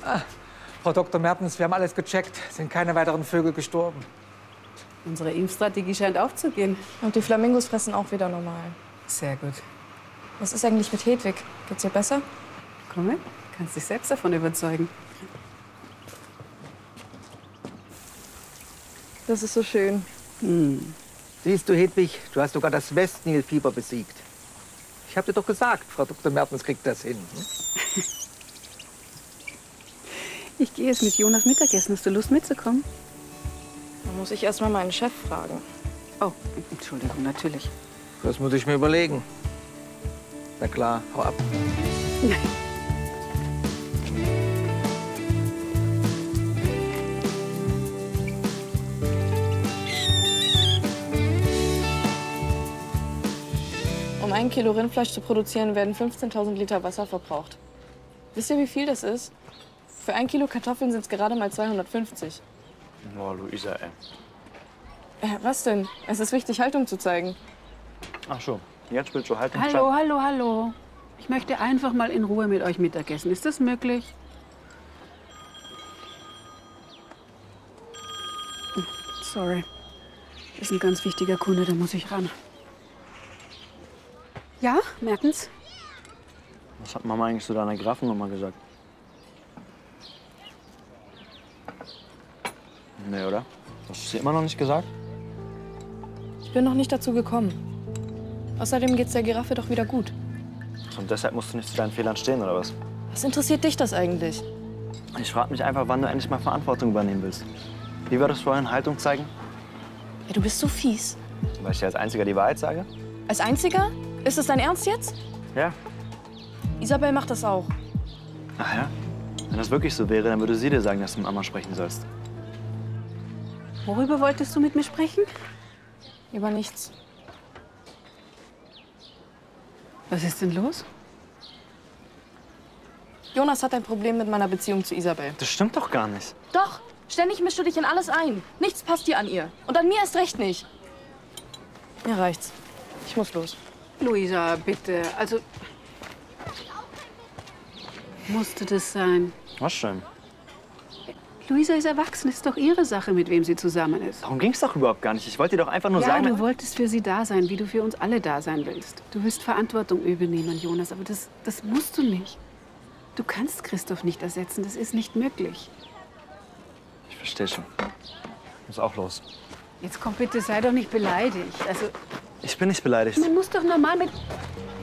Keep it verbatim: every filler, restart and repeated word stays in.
Ah, Frau Doktor Mertens, wir haben alles gecheckt. Sind keine weiteren Vögel gestorben. Unsere Impfstrategie scheint aufzugehen. Und die Flamingos fressen auch wieder normal. Sehr gut. Was ist eigentlich mit Hedwig? Geht's ihr besser? Komm mit, kannst dich selbst davon überzeugen. Das ist so schön. Hm. Siehst du, Hedwig, du hast sogar das Westnilfieber besiegt. Ich hab dir doch gesagt, Frau Doktor Mertens kriegt das hin. Hm? Ich gehe jetzt mit Jonas Mittagessen. Hast du Lust mitzukommen? Da muss ich erst mal meinen Chef fragen. Oh, Entschuldigung, natürlich. Das muss ich mir überlegen. Na klar, hau ab. Um ein Kilo Rindfleisch zu produzieren, werden fünfzehntausend Liter Wasser verbraucht. Wisst ihr, wie viel das ist? Für ein Kilo Kartoffeln sind es gerade mal zweihundertfünfzig. Oh, Luisa, ey. Äh, was denn? Es ist wichtig, Haltung zu zeigen. Ach so, jetzt willst du Haltung Hallo, hallo, hallo. Ich möchte einfach mal in Ruhe mit euch Mittagessen. Ist das möglich? Sorry. Das ist ein ganz wichtiger Kunde, da muss ich ran. Ja, Mertens? Was hat Mama eigentlich zu deiner Grafennummer gesagt? Nee, oder? Hast du sie immer noch nicht gesagt? Ich bin noch nicht dazu gekommen. Außerdem geht's der Giraffe doch wieder gut. Und deshalb musst du nicht zu deinen Fehlern stehen, oder was? Was interessiert dich das eigentlich? Ich frage mich einfach, wann du endlich mal Verantwortung übernehmen willst. Wie war das vorhin, Haltung zeigen? Ja, du bist so fies. Weil ich dir als Einziger die Wahrheit sage? Als Einziger? Ist das dein Ernst jetzt? Ja. Isabel macht das auch. Ach ja? Wenn das wirklich so wäre, dann würde sie dir sagen, dass du mit Mama sprechen sollst. Worüber wolltest du mit mir sprechen? Über nichts. Was ist denn los? Jonas hat ein Problem mit meiner Beziehung zu Isabel. Das stimmt doch gar nicht. Doch! Ständig mischst du dich in alles ein. Nichts passt dir an ihr. Und an mir erst recht nicht. Mir reicht's. Ich muss los. Luisa, bitte. Also. Musste das sein? Was schön. Luisa ist erwachsen. Ist doch ihre Sache, mit wem sie zusammen ist. Darum ging's doch überhaupt gar nicht. Ich wollte dir doch einfach nur Ja, sagen... du wolltest für sie da sein, wie du für uns alle da sein willst. Du willst Verantwortung übernehmen, Jonas, aber das, das musst du nicht. Du kannst Christoph nicht ersetzen. Das ist nicht möglich. Ich verstehe schon. Ich muss auch los. Jetzt komm bitte, sei doch nicht beleidigt. Also, Ich bin nicht beleidigt. man muss doch normal mit...